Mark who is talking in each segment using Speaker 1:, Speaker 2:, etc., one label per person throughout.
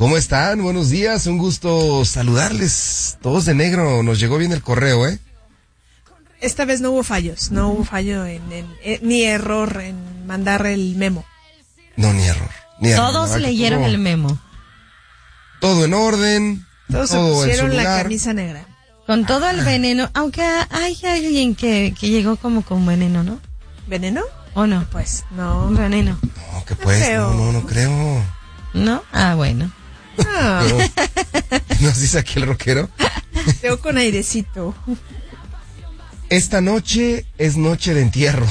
Speaker 1: ¿Cómo están? Buenos días, un gusto saludarles. Todos de negro, nos llegó bien el correo, ¿eh?
Speaker 2: Esta vez no hubo fallos, no hubo fallo ni error en mandar el memo.
Speaker 1: No, ni error.
Speaker 3: Todos leyeron el memo.
Speaker 1: Todo en orden.
Speaker 2: Todos se pusieron la camisa negra.
Speaker 3: Con todo el veneno, aunque hay alguien que llegó como con veneno, ¿no?
Speaker 2: ¿Veneno?
Speaker 3: ¿O no?
Speaker 2: Pues, no.
Speaker 3: Veneno.
Speaker 1: No, que pues, no creo.
Speaker 3: ¿No? Ah, bueno.
Speaker 2: Ah.
Speaker 1: ¿Nos dice aquí el rockero?
Speaker 2: Llegó con airecito.
Speaker 1: Esta noche es noche de entierro.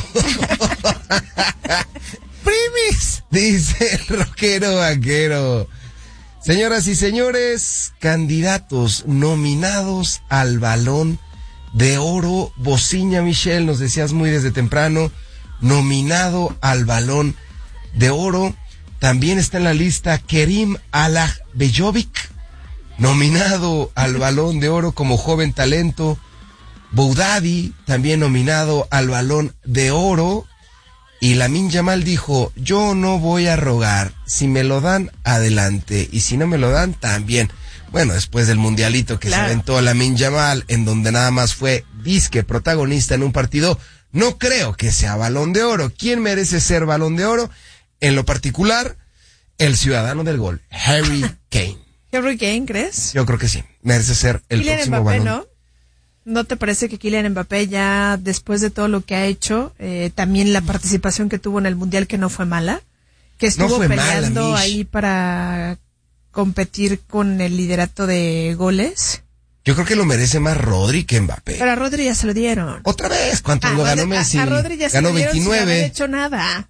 Speaker 1: ¡Primis! Dice el rockero vaquero. Señoras y señores, candidatos nominados al Balón de Oro. Bociña, Michelle, nos decías muy desde temprano, nominado al Balón de Oro. También está en la lista Kerim Alagbejovic, nominado al Balón de Oro como joven talento. Boudadi, también nominado al Balón de Oro. Y Lamine Yamal dijo, yo no voy a rogar, si me lo dan, adelante, y si no me lo dan, también. Bueno, después del mundialito que claro, se aventó Lamine Yamal, en donde nada más fue disque protagonista en un partido, no creo que sea Balón de Oro. ¿Quién merece ser Balón de Oro? En lo particular, el ciudadano del gol, Harry Kane.
Speaker 2: ¿Harry Kane, crees?
Speaker 1: Yo creo que sí, merece ser el
Speaker 2: Kylian
Speaker 1: próximo
Speaker 2: Mbappé,
Speaker 1: Balón.
Speaker 2: ¿No te parece que Kylian Mbappé ya, después de todo lo que ha hecho, también la participación que tuvo en el Mundial, que no fue mala, que estuvo peleando ahí para competir con el liderato de goles?
Speaker 1: Yo creo que lo merece más Rodri que Mbappé.
Speaker 2: Pero a Rodri ya se lo dieron.
Speaker 1: ¿Otra vez? ¿Cuántos lo ganó Messi?
Speaker 2: A Rodri ya se
Speaker 1: ganó
Speaker 2: lo dieron
Speaker 1: 29.
Speaker 2: sin haber hecho nada.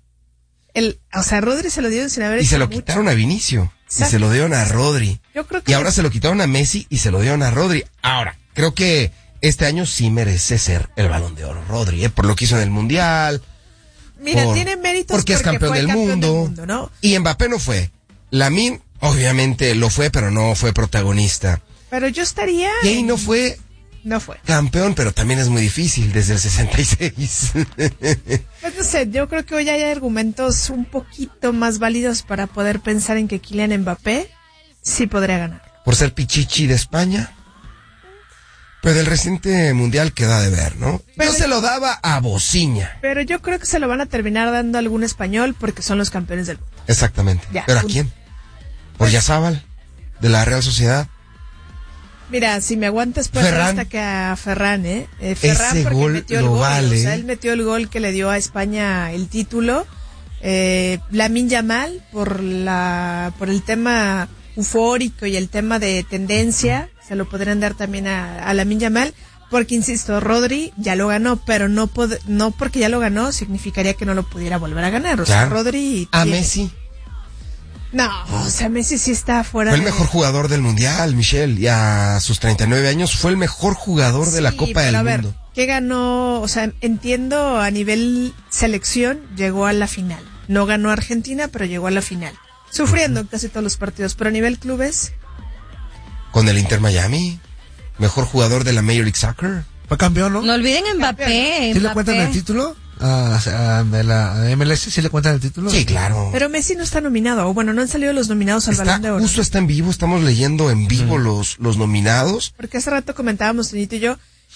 Speaker 2: A Rodri se lo dieron sin haber hecho
Speaker 1: Y se lo
Speaker 2: mucho.
Speaker 1: quitaron a Vinicio.
Speaker 2: Exacto.
Speaker 1: Y se lo dieron a Rodri.
Speaker 2: Yo creo que
Speaker 1: y ahora se lo quitaron a Messi y se lo dieron a Rodri. Ahora, creo que este año sí merece ser el Balón de Oro Rodri, por lo que hizo en el Mundial.
Speaker 2: Mira, tiene méritos
Speaker 1: porque es campeón del mundo,
Speaker 2: ¿no?
Speaker 1: Y Mbappé no fue. Lamine, obviamente, lo fue, pero no fue protagonista.
Speaker 2: Pero yo estaría...
Speaker 1: Kane no fue campeón, pero también es muy difícil desde el 66.
Speaker 2: Pues no sé, yo creo que hoy hay argumentos un poquito más válidos para poder pensar en que Kylian Mbappé sí podría ganar.
Speaker 1: Por ser pichichi de España. Pero del reciente mundial queda de ver, ¿no? Pero yo se lo daba a Bociña.
Speaker 2: Pero yo creo que se lo van a terminar dando a algún español porque son los campeones del mundo.
Speaker 1: Exactamente.
Speaker 2: Ya,
Speaker 1: ¿pero a quién? ¿Por Yazábal? ¿De la Real Sociedad?
Speaker 2: Mira, si me aguantas puedo hasta que a Ferran, Ferran
Speaker 1: ese
Speaker 2: porque
Speaker 1: gol
Speaker 2: metió el
Speaker 1: lo
Speaker 2: gol,
Speaker 1: vale.
Speaker 2: O sea, él metió el gol que le dio a España el título. Lamine Yamal por el tema eufórico y el tema de tendencia, se lo podrían dar también a Lamine Yamal, porque insisto, Rodri ya lo ganó, pero no porque ya lo ganó significaría que no lo pudiera volver a ganar. O sea, Rodri
Speaker 1: a Messi.
Speaker 2: No, o sea, Messi sí está fuera.
Speaker 1: Fue el mejor jugador del mundial, Michelle, y a sus 39 años fue el mejor jugador de la Copa del Mundo.
Speaker 2: ¿Qué ganó? O sea, entiendo, a nivel selección llegó a la final. No ganó Argentina, pero llegó a la final. Sufriendo en casi todos los partidos, pero a nivel clubes.
Speaker 1: Con el Inter Miami, mejor jugador de la Major League Soccer.
Speaker 4: Fue campeón, ¿no?
Speaker 3: No olviden Mbappé.
Speaker 4: ¿Sí le cuentan el título? De la MLS, ¿sí le cuentan el título?
Speaker 1: Sí, claro.
Speaker 2: Pero Messi no está nominado, o bueno, no han salido los nominados al Balón de Oro.
Speaker 1: Justo está en vivo, estamos leyendo en vivo los nominados.
Speaker 2: Porque hace rato comentábamos, Toñito y yo,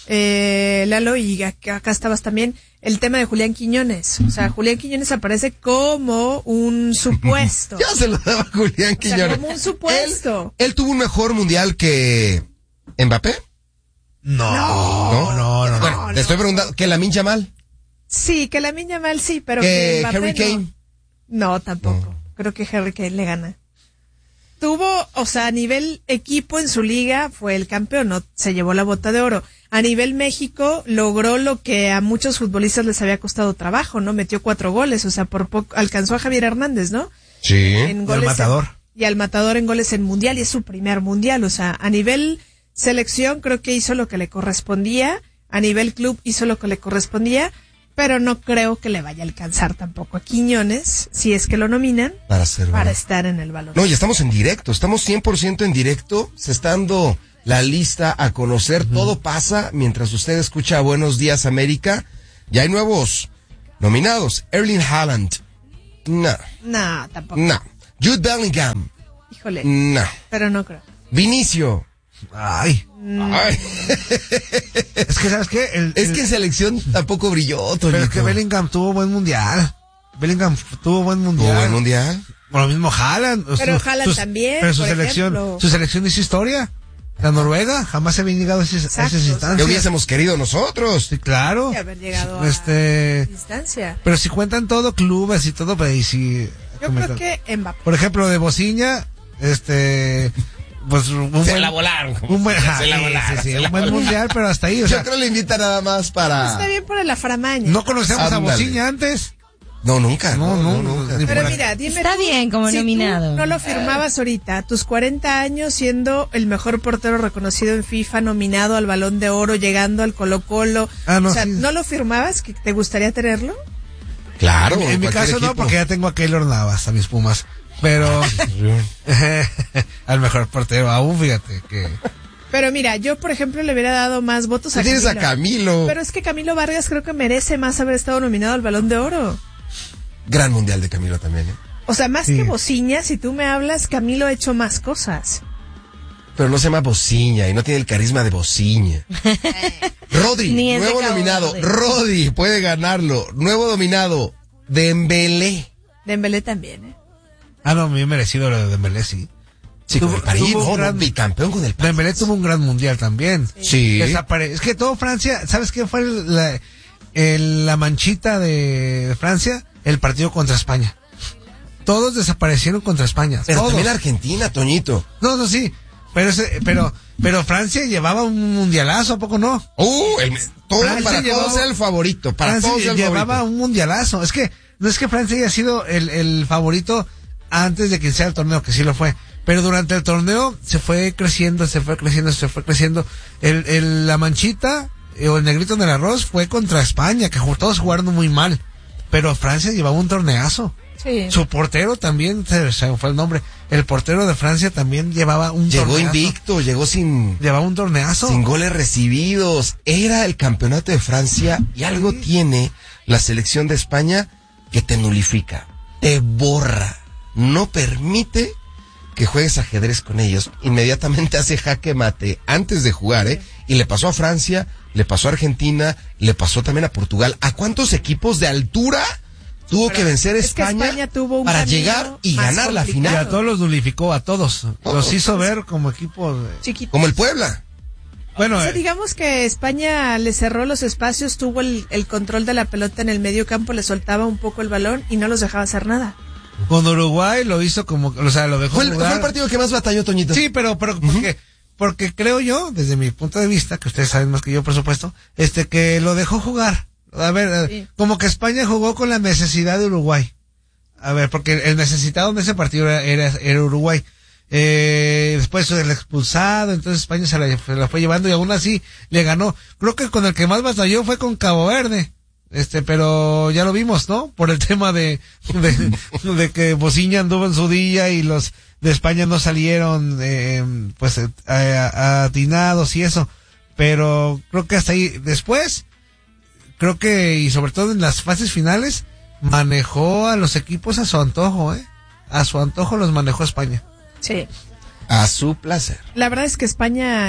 Speaker 2: Lalo, y acá estabas también, el tema de Julián Quiñones. O sea, Julián Quiñones aparece como un supuesto.
Speaker 1: Ya se lo daba a Julián Quiñones.
Speaker 2: O sea, como un supuesto.
Speaker 1: ¿Él tuvo un mejor mundial que Mbappé?
Speaker 4: No.
Speaker 1: Bueno, te estoy preguntando, ¿que Lamine Yamal?
Speaker 2: Sí, que Lamine Yamal sí, pero
Speaker 1: que
Speaker 2: Mbappé
Speaker 1: Harry Kane.
Speaker 2: No, tampoco. No. Creo que Harry Kane le gana. Tuvo, o sea, a nivel equipo en su liga fue el campeón, no se llevó la bota de oro. A nivel México logró lo que a muchos futbolistas les había costado trabajo, ¿no? Metió 4 goles, o sea, por poco alcanzó a Javier Hernández, ¿no?
Speaker 1: Sí.
Speaker 2: En goles
Speaker 4: y al Matador.
Speaker 2: Y al Matador en goles en mundial, y es su primer mundial, o sea, a nivel selección creo que hizo lo que le correspondía, a nivel club hizo lo que le correspondía, pero no creo que le vaya a alcanzar tampoco a Quiñones, si es que lo nominan, para estar en el Balón.
Speaker 1: No, y estamos en directo, estamos 100% en directo, se está dando la lista a conocer, todo pasa mientras usted escucha Buenos Días América, ya hay nuevos nominados, Erling Haaland,
Speaker 2: No, tampoco.
Speaker 1: No, Jude Bellingham,
Speaker 2: Híjole,
Speaker 1: No.
Speaker 2: pero no creo.
Speaker 1: Vinicio.
Speaker 4: Ay.
Speaker 1: Ay.
Speaker 4: Es que, ¿sabes qué?
Speaker 1: Es que en selección tampoco brilló, Toñito.
Speaker 4: Pero es que Bellingham tuvo buen mundial.
Speaker 1: ¿Tuvo buen mundial?
Speaker 4: Por lo mismo Haaland.
Speaker 2: Pero Haaland también,
Speaker 4: Pero
Speaker 2: por ejemplo.
Speaker 4: su selección hizo historia. La Noruega jamás se había llegado a esas instancias.
Speaker 1: ¿Qué hubiésemos querido nosotros?
Speaker 4: Sí, claro.
Speaker 2: De haber llegado a distancia.
Speaker 4: Pero si cuentan todo, clubes y todo, pues ahí sí.
Speaker 2: Yo creo que Mbappé.
Speaker 4: Por ejemplo, de Bociña, pues
Speaker 1: Se la volaron.
Speaker 4: Un buen,
Speaker 1: Se la volaron.
Speaker 4: sí, un buen mundial, pero hasta ahí, o sea.
Speaker 1: Yo creo que le invita nada más para...
Speaker 2: Está bien por el aframaña.
Speaker 4: No conocemos a
Speaker 1: Ándale.
Speaker 4: Bociña antes.
Speaker 1: No, nunca.
Speaker 4: No,
Speaker 1: nunca.
Speaker 4: ni
Speaker 2: Pero
Speaker 4: por
Speaker 2: mira, dime
Speaker 3: Está
Speaker 2: tú,
Speaker 3: bien como
Speaker 2: si
Speaker 3: nominado.
Speaker 2: tú no lo firmabas ahorita, a tus 40 años siendo el mejor portero reconocido en FIFA, nominado al Balón de Oro, llegando al Colo-Colo.
Speaker 4: No,
Speaker 2: o sea,
Speaker 4: sí.
Speaker 2: ¿no lo firmabas? ¿Que te gustaría tenerlo?
Speaker 1: Claro.
Speaker 4: En mi
Speaker 1: cualquier
Speaker 4: caso no,
Speaker 1: equipo.
Speaker 4: porque ya tengo a Keylor Navas, a mis Pumas. Pero al mejor portero aún, fíjate que...
Speaker 2: Pero mira, yo por ejemplo le hubiera dado más votos
Speaker 1: Tú
Speaker 2: a
Speaker 1: tienes
Speaker 2: Camilo.
Speaker 1: a Camilo.
Speaker 2: Pero es que Camilo Vargas creo que merece más haber estado nominado al Balón de Oro.
Speaker 1: Gran mundial de Camilo también, ¿eh?
Speaker 2: O sea, más
Speaker 4: Sí.
Speaker 2: que Bociña, si tú me hablas, Camilo ha hecho más cosas.
Speaker 1: Pero no se llama Bociña y no tiene el carisma de Bociña. Rodri,
Speaker 3: Ni es de
Speaker 1: nuevo
Speaker 3: Cabo
Speaker 1: nominado.
Speaker 3: Verde.
Speaker 1: Rodri puede ganarlo. Nuevo nominado. Dembélé.
Speaker 2: Dembélé también, ¿eh?
Speaker 4: No, bien merecido lo de Dembélé, sí.
Speaker 1: Sí, con el París,
Speaker 4: tuvo un
Speaker 1: no,
Speaker 4: gran-
Speaker 1: bicampeón con el París.
Speaker 4: Dembélé tuvo un gran mundial también.
Speaker 1: Sí.
Speaker 4: Es que todo Francia, ¿sabes qué fue la manchita de Francia? El partido contra España. Todos desaparecieron contra España.
Speaker 1: Pero
Speaker 4: todos.
Speaker 1: también Argentina, Toñito.
Speaker 4: No, sí. Pero Francia llevaba un mundialazo, ¿a poco no?
Speaker 1: Para todos era el favorito. Para
Speaker 4: Francia
Speaker 1: todos era el
Speaker 4: llevaba
Speaker 1: favorito.
Speaker 4: un mundialazo. Es que no es que Francia haya sido el favorito antes de que sea el torneo, que sí lo fue. Pero durante el torneo se fue creciendo. La manchita o el negrito en el arroz fue contra España, que todos jugaron muy mal. Pero Francia llevaba un torneazo.
Speaker 2: Sí.
Speaker 4: Su portero también, se me fue el nombre. El portero de Francia también llevaba un
Speaker 1: Llegó
Speaker 4: torneazo.
Speaker 1: invicto, llegó sin
Speaker 4: Llevaba un torneazo.
Speaker 1: goles recibidos. Era el campeonato de Francia y algo tiene la selección de España que te nulifica, te borra, no permite que juegues ajedrez con ellos. Inmediatamente hace jaque mate antes de jugar, ¿eh? Y le pasó a Francia, le pasó a Argentina, le pasó también a Portugal. ¿A cuántos equipos de altura tuvo que vencer
Speaker 2: es que
Speaker 1: España,
Speaker 2: España tuvo un
Speaker 1: para
Speaker 2: camino
Speaker 1: llegar y
Speaker 2: más
Speaker 1: ganar la
Speaker 4: Y
Speaker 2: complicado.
Speaker 4: a
Speaker 1: final?
Speaker 4: todos los nulificó, a todos. Los hizo ver como equipo.
Speaker 2: Chiquito.
Speaker 1: Como el Puebla.
Speaker 4: Bueno,
Speaker 2: O sea, digamos que España le cerró los espacios, tuvo el control de la pelota en el medio campo, le soltaba un poco el balón y no los dejaba hacer nada.
Speaker 4: con Uruguay lo hizo como, o sea, lo dejó
Speaker 1: Fue el
Speaker 4: jugar.
Speaker 1: partido que más batalló, Toñito.
Speaker 4: Sí, pero porque creo yo, desde mi punto de vista, que ustedes saben más que yo, por supuesto, que lo dejó jugar. A ver,
Speaker 2: Sí.
Speaker 4: como que España jugó con la necesidad de Uruguay. A ver, porque el necesitado en ese partido era Uruguay. Después el expulsado, entonces España se la fue llevando y aún así le ganó. Creo que con el que más batalló fue con Cabo Verde. Pero ya lo vimos, ¿no? Por el tema de que Bociña anduvo en su día y los de España no salieron, atinados y eso. Pero creo que hasta ahí. Después, creo que, y sobre todo en las fases finales, manejó a los equipos a su antojo, A su antojo los manejó España.
Speaker 2: Sí.
Speaker 1: A su placer.
Speaker 2: La verdad es que España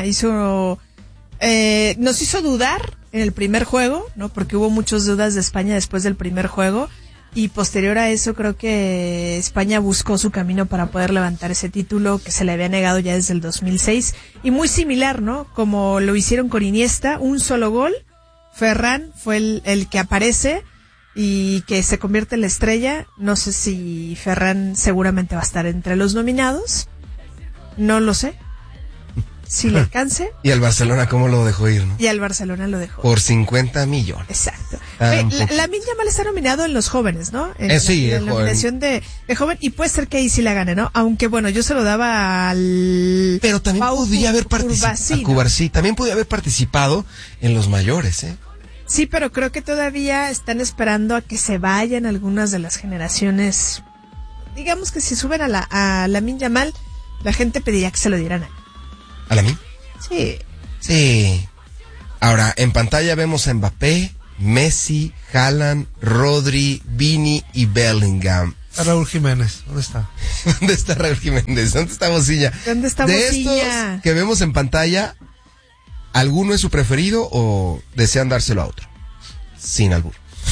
Speaker 2: nos hizo dudar en el primer juego, ¿no? Porque hubo muchas dudas de España después del primer juego y posterior a eso creo que España buscó su camino para poder levantar ese título que se le había negado ya desde el 2006 y muy similar, ¿no? Como lo hicieron con Iniesta, un solo gol. Ferran fue el que aparece y que se convierte en la estrella. No sé si Ferran seguramente va a estar entre los nominados. No lo sé. Si le alcance.
Speaker 1: Y el Barcelona, ¿cómo lo dejó ir, no?
Speaker 2: Y al Barcelona lo dejó.
Speaker 1: Por 50 millones.
Speaker 2: Exacto.
Speaker 1: Tampoco.
Speaker 2: Lamine Yamal está nominado en los jóvenes, ¿no?
Speaker 1: Sí,
Speaker 2: la
Speaker 1: el joven.
Speaker 2: nominación de joven. Y puede ser que ahí sí la gane, ¿no? Aunque bueno, yo se lo daba al...
Speaker 1: Pero también
Speaker 2: Pau
Speaker 1: podía haber participado.
Speaker 2: Cubarsí, ¿no?
Speaker 1: También podía haber participado en los mayores, ¿eh?
Speaker 2: Sí, pero creo que todavía están esperando a que se vayan algunas de las generaciones. Digamos que si suben a Lamine Yamal, la gente pediría que se lo dieran a él.
Speaker 1: ¿A la mí?
Speaker 2: Sí.
Speaker 1: Sí. Ahora, en pantalla vemos a Mbappé, Messi, Haaland, Rodri, Vini y Bellingham.
Speaker 4: A Raúl Jiménez, ¿dónde está?
Speaker 1: ¿Dónde está Raúl Jiménez? ¿Dónde está Bocilla?
Speaker 2: ¿Dónde está
Speaker 1: De
Speaker 2: Bocilla?
Speaker 1: estos que vemos en pantalla, ¿alguno es su preferido o desean dárselo a otro? Sin albur.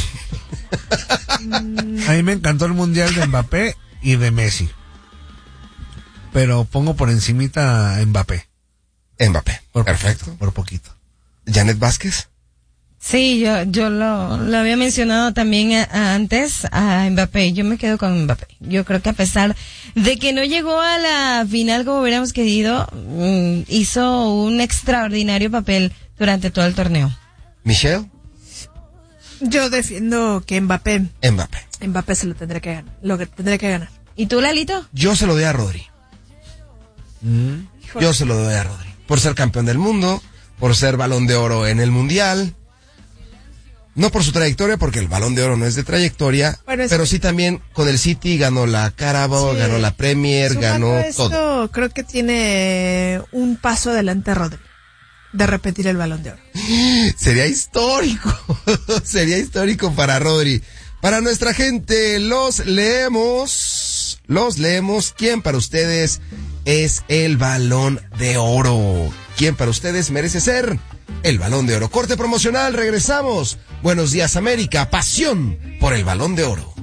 Speaker 4: A mí me encantó el mundial de Mbappé y de Messi. Pero pongo por encimita a Mbappé.
Speaker 1: Mbappé.
Speaker 4: Por
Speaker 1: Perfecto.
Speaker 4: Poquito, por poquito.
Speaker 1: Janet Vázquez.
Speaker 3: Sí, yo lo había mencionado también antes a Mbappé. Yo me quedo con Mbappé. Yo creo que a pesar de que no llegó a la final como hubiéramos querido, hizo un extraordinario papel durante todo el torneo.
Speaker 1: Michelle.
Speaker 2: Yo defiendo que Mbappé se lo tendrá que ganar. Lo que tendrá que ganar.
Speaker 3: ¿Y tú, Lalito?
Speaker 1: Yo se lo doy a Rodri. Yo se lo doy a Rodri. Por ser campeón del mundo, por ser Balón de Oro en el Mundial. No por su trayectoria, porque el Balón de Oro no es de trayectoria,
Speaker 2: bueno,
Speaker 1: pero sí también con el City ganó la Carabao,
Speaker 2: sí,
Speaker 1: ganó la Premier, ganó
Speaker 2: esto,
Speaker 1: todo.
Speaker 2: Creo que tiene un paso adelante Rodri de repetir el Balón de Oro.
Speaker 1: Sería histórico, sería histórico para Rodri. Para nuestra gente, los leemos. ¿Quién para ustedes es el Balón de Oro? ¿Quién para ustedes merece ser el Balón de Oro? Corte promocional, regresamos. Buenos días, América, pasión por el Balón de Oro.